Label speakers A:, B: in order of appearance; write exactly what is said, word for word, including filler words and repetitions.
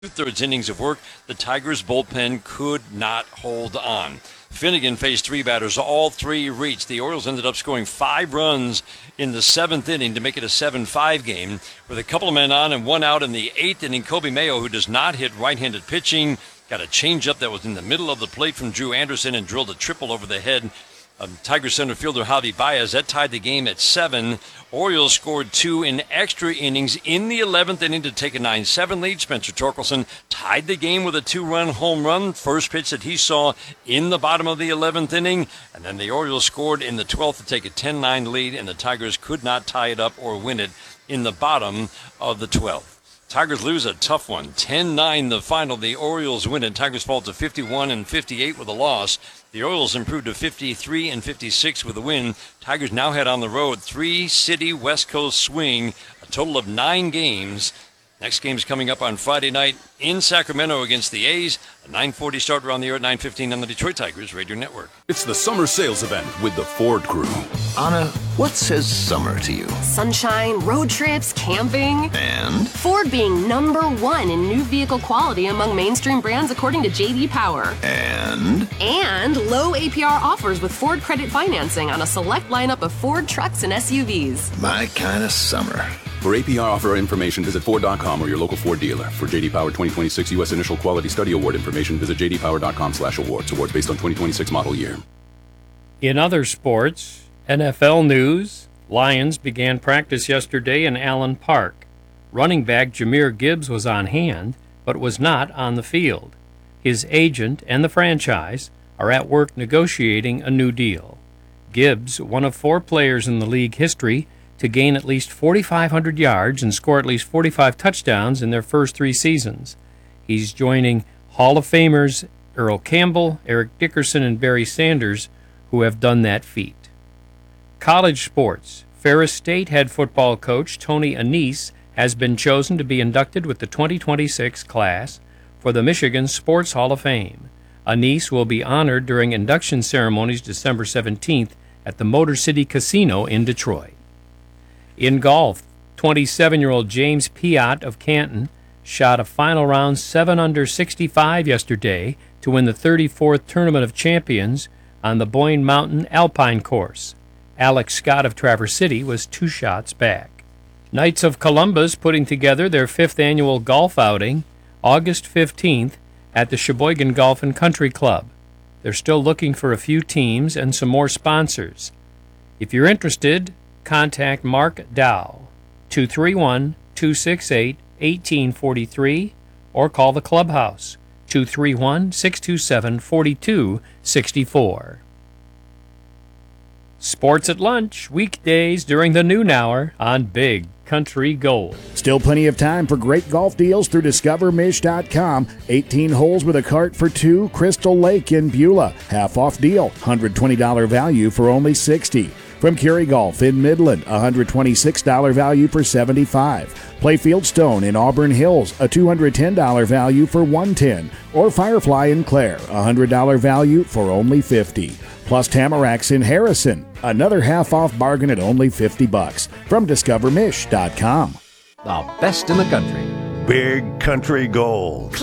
A: Two-thirds innings of work, the Tigers' bullpen could not hold on. Finnegan faced three batters. All three reached. The Orioles ended up scoring five runs in the seventh inning to make it a seven five game. With a couple of men on and one out in the eighth inning, Kobe Mayo, who does not hit right-handed pitching, got a changeup that was in the middle of the plate from Drew Anderson and drilled a triple over the head of Tiger center fielder Javi Baez. That tied the game at seven. Orioles scored two in extra innings in the eleventh inning to take a nine seven lead. Spencer Torkelson tied the game with a two-run home run, first pitch that he saw in the bottom of the eleventh inning. And then the Orioles scored in the twelfth to take a ten nine lead, and the Tigers could not tie it up or win it in the bottom of the twelfth. Tigers lose a tough one, ten nine the final. The Orioles win it. Tigers fall to fifty-one and fifty-eight with a loss. The Orioles improved to fifty-three and fifty-six with a win. Tigers now head on the road, three-city West Coast swing, a total of nine games. Next game is coming up on Friday night in Sacramento against the A's. A nine forty start around the air at nine fifteen on the Detroit Tigers Radio Network.
B: It's the summer sales event with the Ford Crew.
C: Anna, what says summer to you?
D: Sunshine, road trips, camping.
C: And?
D: Ford being number one in new vehicle quality among mainstream brands according to J D Power.
C: And?
D: And low A P R offers with Ford credit financing on a select lineup of Ford trucks and S U Vs.
C: My kind of summer.
B: For A P R offer information, visit Ford dot com or your local Ford dealer. For J D Power twenty twenty-six U S Initial Quality Study Award information, visit j d power dot com slash awards. Awards based on twenty twenty-six model year.
E: In other sports, N F L news, Lions began practice yesterday in Allen Park. Running back Jahmyr Gibbs was on hand, but was not on the field. His agent and the franchise are at work negotiating a new deal. Gibbs, one of four players in the league history to gain at least forty-five hundred yards and score at least forty-five touchdowns in their first three seasons. He's joining Hall of Famers Earl Campbell, Eric Dickerson, and Barry Sanders, who have done that feat. College sports. Ferris State head football coach Tony Annese has been chosen to be inducted with the twenty twenty-six class for the Michigan Sports Hall of Fame. Annese will be honored during induction ceremonies December seventeenth at the Motor City Casino in Detroit. In golf, twenty-seven-year-old James Piot of Canton shot a final round seven under sixty-five yesterday to win the thirty-fourth Tournament of Champions on the Boyne Mountain Alpine Course. Alex Scott of Traverse City was two shots back. Knights of Columbus putting together their fifth annual golf outing August fifteenth at the Sheboygan Golf and Country Club. They're still looking for a few teams and some more sponsors. If you're interested, contact Mark Dow, two three one, two six eight, one eight four three, or call the clubhouse, two three one, six two seven, four two six four. Sports at lunch, weekdays during the noon hour on Big Country Gold.
F: Still plenty of time for great golf deals through discover mish dot com. eighteen holes with a cart for two, Crystal Lake in Beulah. Half off deal, one hundred twenty dollars value for only sixty dollars. From Kerry Golf in Midland, one hundred twenty-six dollars value for seventy-five dollars. Playfield Stone in Auburn Hills, a two hundred ten dollars value for one hundred ten dollars. Or Firefly in Clare, one hundred dollars value for only fifty dollars. Plus Tamaracks in Harrison, another half-off bargain at only fifty bucks. From discover mish dot com.
G: The best in the country.
H: Big Country Gold.